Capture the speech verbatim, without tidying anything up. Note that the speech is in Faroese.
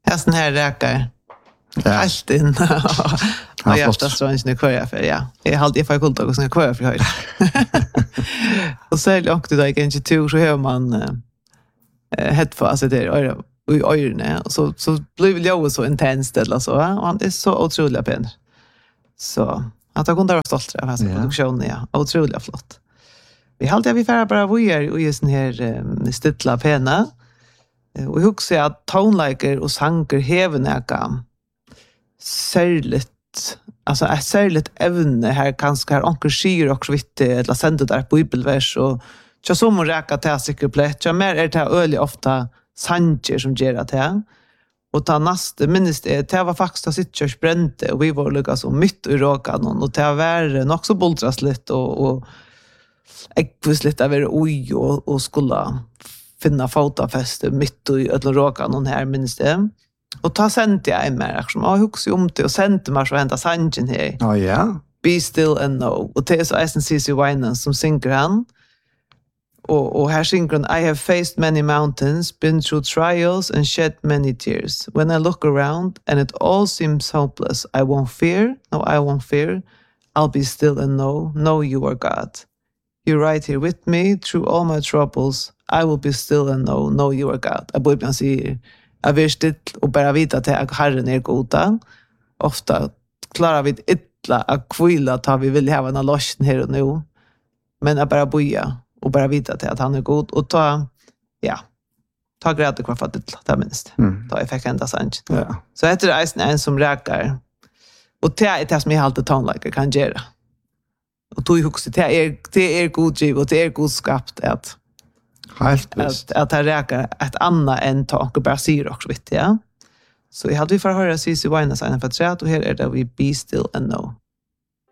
Jag sån här räkar. Helt in. Och jag förstår så inte kvar jag för ja. Jag har alltid för kultur och såna kvar för höjd. Och så är det också där kanske två så hör man eh het för alltså det är i öronen och så så blir väl jag så intensivt eller så va. Och han är så otroligt pen. Så att jag kunde vara stolt över hans produktion ja. Otroligt flott. Vi hade vi färra bara vojer och just den här stilla pena. Och jag också att toneliker och sanger häver näka särligt alltså är särligt ävne här kanske har onkel skyr också vitt eller sända där bibelvers och så som räka till säkert plätt. Jag mer är det öle ofta sanger som ger det här. Och ta nästa minst det det var faktiskt att sitta och bränte och vi var lika så mitt i råkan och det var nog så bultras lite och och ekvis lite över oj och och skulle finna fotafäste mitt i ett råkan någon här minst det. Och ta sent jag en mer som jag huxar om till och sent mig så vänta sangen här. Ja ja. Be still and know. Och det är så S N C C Winans som synger han. Och och här synger han I have faced many mountains, been through trials and shed many tears. When I look around and it all seems hopeless, I won't fear. No, I won't fear. I'll be still and know, know you are God. You're right here with me through all my troubles. I will be still and know, know you are God. Jag börjar säga jag vill still och bara vita att Herren är goda. Ofta klarar vi illa att kvilla att vi vill ha en lossen här och nu. Men jag bara boja och bara vita till att han är god och ta ja ta grädde kvar för att det där minst. Mm. Ta effekt ända sant. Ja. Så heter det en som räkar. Och det är det som jag alltid tonliker kan göra. Och tog också det är det är god giv och det är god skapt att helt att att det räkar ett annat än tak och bara syr också vet ja. Så jag hade vi för höra C C Winans en för att och här är det vi be still and know.